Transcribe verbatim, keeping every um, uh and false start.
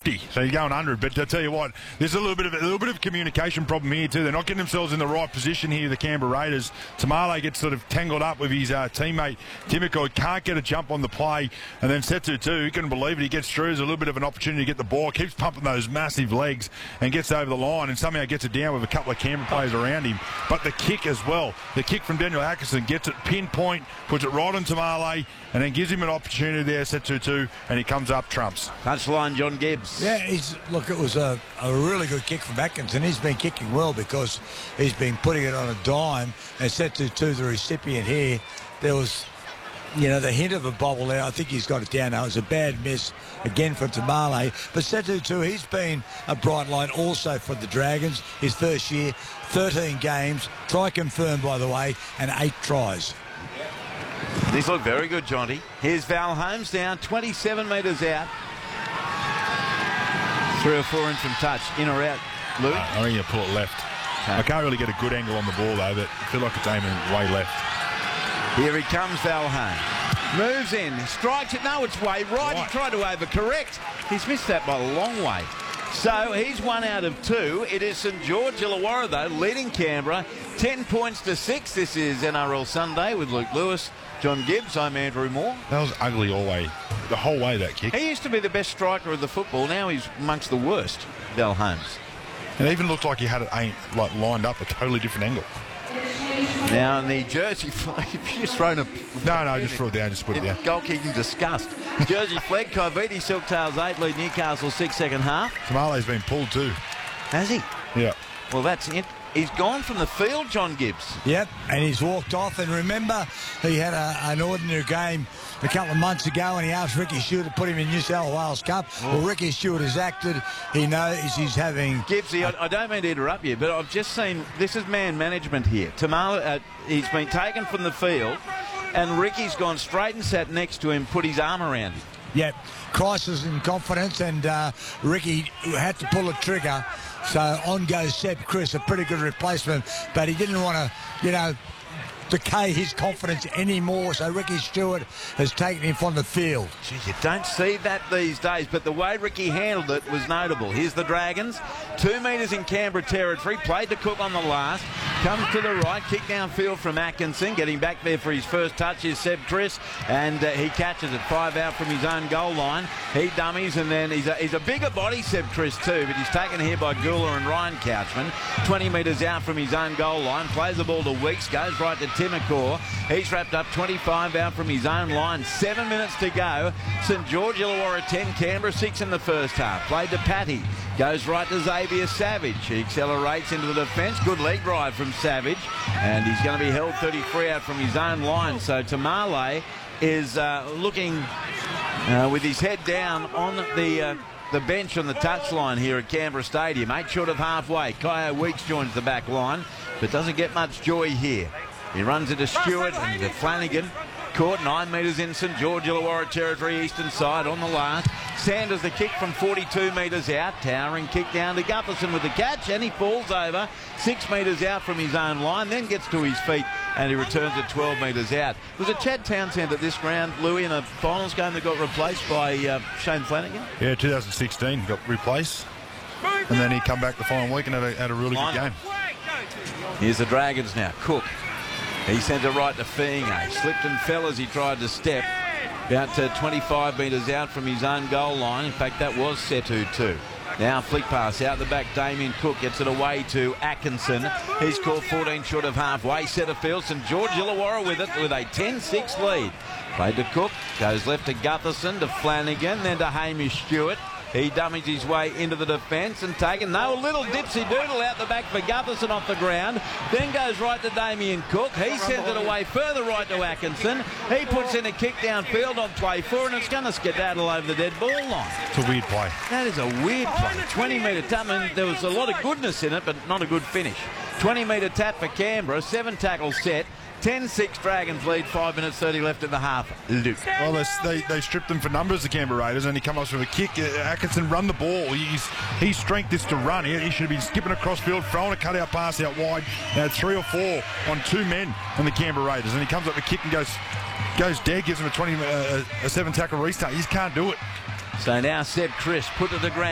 fifty, so you're going one hundred. But I tell you what, there's a little bit of a little bit of communication problem here too. They're not getting themselves in the right position here, the Canberra Raiders. Tamale gets sort of tangled up with his uh, teammate Timoko. Can't get a jump on the play, and then Setu too. He couldn't believe it. He gets through. There's a little bit of an opportunity to get the ball. Keeps pumping those massive legs and gets over the line, and somehow gets it down with a couple of Canberra players around him. But the kick as well, the kick from Daniel Atkinson gets it pinpoint, puts it right on Tamale, and then gives him an opportunity there, Setu too, and he comes up trumps. Touchline, John Gibbs. Yeah, he's, look, it was a, a really good kick from Atkinson. He's been kicking well because he's been putting it on a dime, and Setu too, the recipient here, there was, you know, the hint of a bobble there. I think he's got it down now. It was a bad miss again for Tamale. But Setu too, he's been a bright line also for the Dragons. His first year, thirteen games, try confirmed by the way, and eight tries. These look very good, Jonty. Here's Val Holmes down, twenty-seven metres out. Three or four in from touch. In or out, Lou? Uh, I think you pull it left. Okay. I can't really get a good angle on the ball though, but I feel like it's aiming way left. Here he comes, Val Holmes. Moves in, strikes it. No, it's way right. right. He tried to overcorrect. He's missed that by a long way. So he's one out of two. It is St George Illawarra, though, leading Canberra. Ten points to six. This is N R L Sunday with Luke Lewis, John Gibbs. I'm Andrew Moore. That was ugly all way. The whole way, that kick. He used to be the best striker of the football. Now he's amongst the worst, Val Holmes. It even looked like he had it aimed, like lined up a totally different angle. Now in the jersey flag, you've just thrown a... No, no, just throw it down, just put it down. Goal-kicking disgust. Jersey flag, Coiviti, Silktails eight, lead Newcastle six, second half. Tamale's been pulled too. Has he? Yeah. Well, that's it. He's gone from the field, John Gibbs. Yep, and he's walked off. And remember, he had a, an ordinary game a couple of months ago, and he asked Ricky Stewart to put him in New South Wales Cup. Oh. Well, Ricky Stewart has acted. He knows he's having... Gibbsy, I, I don't mean to interrupt you, but I've just seen... This is man management here. Tamale, uh, he's been taken from the field, and Ricky's gone straight and sat next to him, put his arm around him. Yep, crisis in confidence, and uh, Ricky had to pull the trigger. So on goes Seb Chris, a pretty good replacement, but he didn't want to, you know, decay his confidence anymore. So Ricky Stewart has taken him from the field. Gee, you don't see that these days, but the way Ricky handled it was notable. Here's the Dragons, two metres in Canberra territory, played to Cook on the last, comes to the right, kick downfield from Atkinson, getting back there for his first touch is Seb Chris, and uh, he catches it, five out from his own goal line. He dummies, and then he's a, he's a bigger body, Seb Chris too, but he's taken here by Gula and Ryan Couchman, twenty metres out from his own goal line, plays the ball to Weeks, goes right to Timokor. He's wrapped up twenty-five out from his own line. Seven minutes to go. St George Illawarra ten, Canberra six in the first half. Played to Patty. Goes right to Xavier Savage. He accelerates into the defence. Good leg drive from Savage. And he's going to be held thirty-three out from his own line. So Tamale is uh, looking uh, with his head down on the... Uh, the bench on the touchline here at Canberra Stadium. Eight short of halfway. Kyo Weeks joins the back line, but doesn't get much joy here. He runs it to Stewart and to Flanagan. Caught nine metres in St George Illawarra territory, eastern side on the last. Sanders the kick from forty-two metres out. Towering kick down to Gutherson with the catch, and he falls over six metres out from his own line, then gets to his feet and he returns it twelve metres out. Was it Chad Townsend at this ground, Louis, in a finals game that got replaced by uh, Shane Flanagan? Yeah, two thousand sixteen got replaced, and then he come back the following week and had a, had a really good game. Here's the Dragons now. Cook. He sends it right to Fiinga. Slipped and fell as he tried to step. About to twenty-five metres out from his own goal line. In fact, that was Setu too. Now flick pass out the back. Damien Cook gets it away to Atkinson. He's caught fourteen short of halfway. Centre field. St George Illawarra with it with a ten six lead. Played to Cook. Goes left to Gutherson, to Flanagan, then to Hamish Stewart. He dummies his way into the defence and taken. No, a little dipsy doodle out the back for Gutherson off the ground. Then goes right to Damien Cook. He sends it away further right to Atkinson. He puts in a kick downfield on play four, and it's going to skedaddle over the dead ball line. It's a weird play. That is a weird play. twenty metre tap. I mean, there was a lot of goodness in it, but not a good finish. twenty metre tap for Canberra. Seven tackles set. ten six Dragons lead, five minutes thirty left in the half. Luke. Well, they, they, they stripped them for numbers, the Canberra Raiders, and he come up with a kick. Uh, Atkinson run the ball. He's, his strength is to run. He, he should have been skipping across field, throwing a cutout pass out wide. Now three or four on two men on the Canberra Raiders, and he comes up the kick and goes goes dead, gives him a twenty uh, a seven tackle restart. He just can't do it. So now Seb Chris put to the ground.